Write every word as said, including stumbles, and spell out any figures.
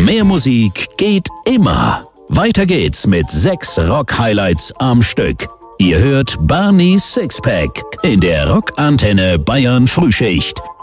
Mehr Musik geht immer. Weiter geht's mit sechs Rock-Highlights am Stück. Ihr hört Barneys Sixpack in der Rockantenne Bayern Frühschicht.